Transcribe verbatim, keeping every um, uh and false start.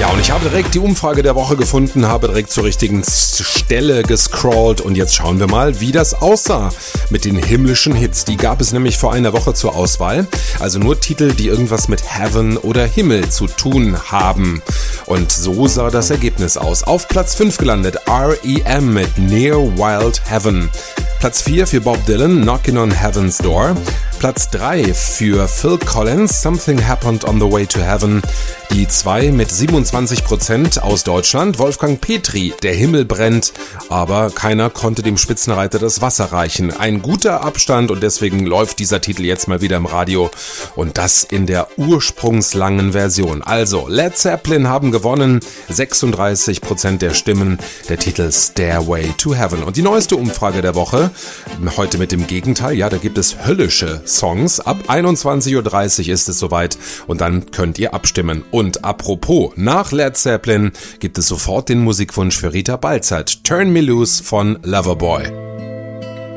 Ja, und ich habe direkt die Umfrage der Woche gefunden, habe direkt zur richtigen Stelle gescrollt und jetzt schauen wir mal, wie das aussah mit den himmlischen Hits. Die gab es nämlich vor einer Woche zur Auswahl, also nur Titel, die irgendwas mit Heaven oder Himmel zu tun haben. Und so sah das Ergebnis aus. Auf Platz fünf gelandet R E M mit Near Wild Heaven. Platz vier für Bob Dylan, Knocking on Heaven's Door. Platz drei für Phil Collins, Something Happened on the Way to Heaven. Die zwei mit siebenundzwanzig Prozent aus Deutschland, Wolfgang Petri, Der Himmel brennt, aber keiner konnte dem Spitzenreiter das Wasser reichen. Ein guter Abstand und deswegen läuft dieser Titel jetzt mal wieder im Radio und das in der ursprungslangen Version. Also, Led Zeppelin haben gewonnen, sechsunddreißig Prozent der Stimmen, der Titel Stairway to Heaven. Und die neueste Umfrage der Woche, heute mit dem Gegenteil, ja, da gibt es höllische Songs. Ab einundzwanzig Uhr dreißig ist es soweit und dann könnt ihr abstimmen. Und apropos, nach Led Zeppelin gibt es sofort den Musikwunsch für Rita Balzert, Turn Me Loose von Loverboy.